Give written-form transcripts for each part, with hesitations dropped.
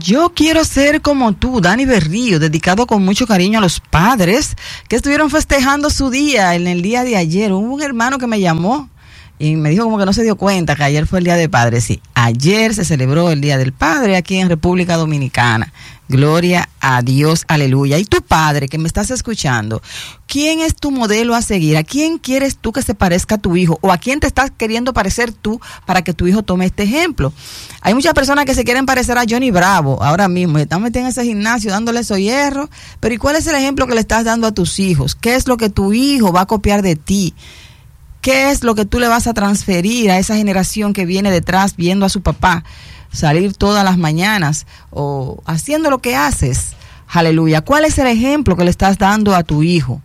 Yo quiero ser como tú, Dani Berrío, dedicado con mucho cariño a los padres que estuvieron festejando su día en el día de ayer. Hubo un hermano que me llamó y me dijo como que no se dio cuenta que ayer fue el Día del Padre. Sí, ayer se celebró el Día del Padre aquí en República Dominicana. Gloria a Dios, aleluya. Y tu padre que me estás escuchando, ¿quién es tu modelo a seguir? ¿A quién quieres tú que se parezca a tu hijo? ¿O a quién te estás queriendo parecer tú para que tu hijo tome este ejemplo? Hay muchas personas que se quieren parecer a Johnny Bravo ahora mismo, están metidos en ese gimnasio dándole esos hierros, pero ¿y cuál es el ejemplo que le estás dando a tus hijos? ¿Qué es lo que tu hijo va a copiar de ti? ¿Qué es lo que tú le vas a transferir a esa generación que viene detrás viendo a su papá salir todas las mañanas o haciendo lo que haces? Aleluya. ¿Cuál es el ejemplo que le estás dando a tu hijo?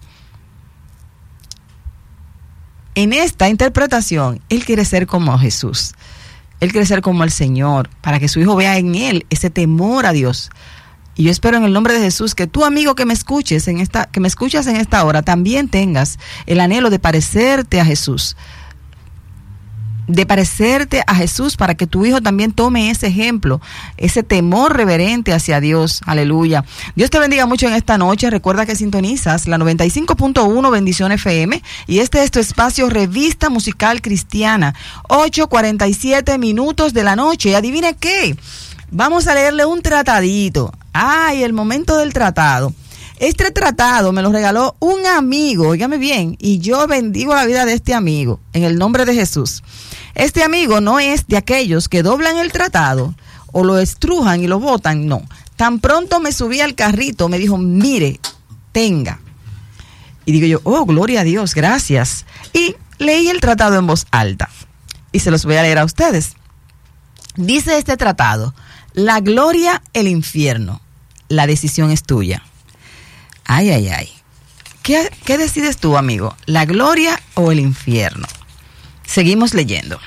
En esta interpretación, él quiere ser como Jesús. Él quiere ser como el Señor, para que su hijo vea en él ese temor a Dios. Y yo espero en el nombre de Jesús que tú, amigo, que me escuchas en esta hora, también tengas el anhelo de parecerte a Jesús. De parecerte a Jesús para que tu hijo también tome ese ejemplo, ese temor reverente hacia Dios. Aleluya. Dios te bendiga mucho en esta noche. Recuerda que sintonizas la 95.1 Bendición FM y este es tu espacio Revista Musical Cristiana. 8:47 minutos de la noche. ¿Adivine qué? Vamos a leerle un tratadito. Ay, el momento del tratado. Este tratado me lo regaló un amigo, óigame bien, y yo bendigo la vida de este amigo en el nombre de Jesús. Este amigo no es de aquellos que doblan el tratado o lo estrujan y lo botan, no. Tan pronto me subí al carrito, me dijo, mire, tenga. Y digo yo, oh, gloria a Dios, gracias. Y leí el tratado en voz alta y se los voy a leer a ustedes. Dice este tratado, la gloria, el infierno, la decisión es tuya. Ay, ay, ay. ¿Qué decides tú, amigo? ¿La gloria o el infierno? Seguimos leyendo.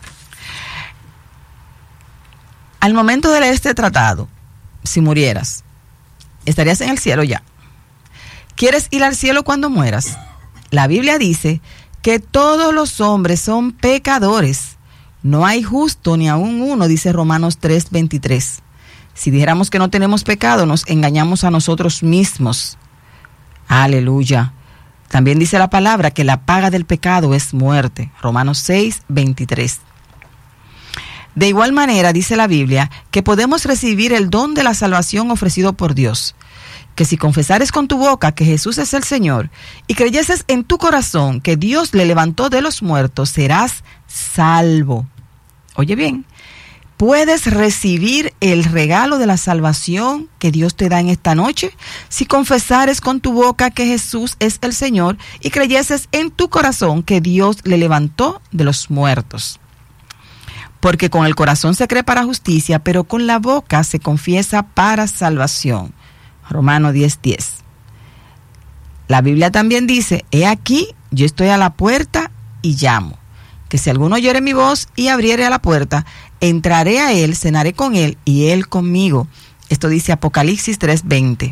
Al momento de leer este tratado, si murieras, estarías en el cielo ya. ¿Quieres ir al cielo cuando mueras? La Biblia dice que todos los hombres son pecadores. No hay justo ni aun uno, dice Romanos 3:23. Si dijéramos que no tenemos pecado, nos engañamos a nosotros mismos. Aleluya. También dice la palabra que la paga del pecado es muerte. Romanos 6:23. De igual manera dice la Biblia que podemos recibir el don de la salvación ofrecido por Dios. Que si confesares con tu boca que Jesús es el Señor y creyeses en tu corazón que Dios le levantó de los muertos, serás salvo. Oye bien, puedes recibir el regalo de la salvación que Dios te da en esta noche si confesares con tu boca que Jesús es el Señor y creyeses en tu corazón que Dios le levantó de los muertos. Porque con el corazón se cree para justicia, pero con la boca se confiesa para salvación. Romanos 10:10. La Biblia también dice, he aquí, yo estoy a la puerta y llamo. Que si alguno oyere mi voz y abriere a la puerta, entraré a él, cenaré con él y él conmigo. Esto dice Apocalipsis 3:20.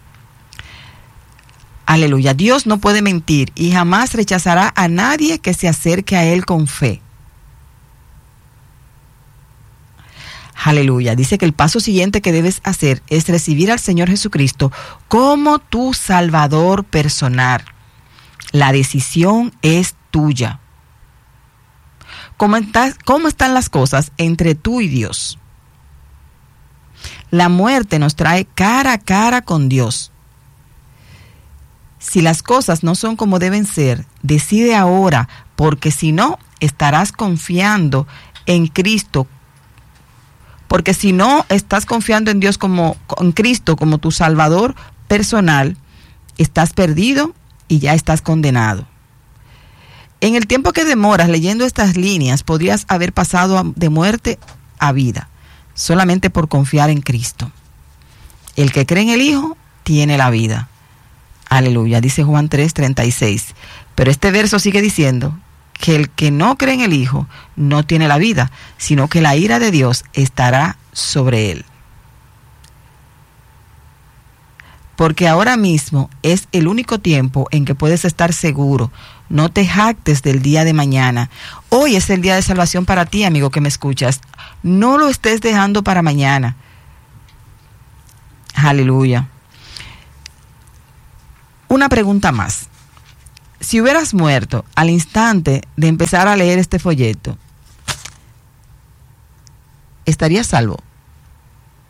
Aleluya. Dios no puede mentir y jamás rechazará a nadie que se acerque a él con fe. Aleluya. Dice que el paso siguiente que debes hacer es recibir al Señor Jesucristo como tu Salvador personal. La decisión es tuya. ¿Cómo están las cosas entre tú y Dios? La muerte nos trae cara a cara con Dios. Si las cosas no son como deben ser, decide ahora, porque si no, estarás confiando en Cristo. Porque si no estás confiando en Dios en Cristo como tu Salvador personal, estás perdido y ya estás condenado. En el tiempo que demoras leyendo estas líneas, podrías haber pasado de muerte a vida, solamente por confiar en Cristo. El que cree en el Hijo, tiene la vida. Aleluya, dice Juan 3:36. Pero este verso sigue diciendo que el que no cree en el Hijo, no tiene la vida, sino que la ira de Dios estará sobre él. Porque ahora mismo es el único tiempo en que puedes estar seguro. No te jactes del día de mañana. Hoy es el día de salvación para ti, amigo que me escuchas. No lo estés dejando para mañana. Aleluya. Una pregunta más. Si hubieras muerto al instante de empezar a leer este folleto, ¿estarías salvo?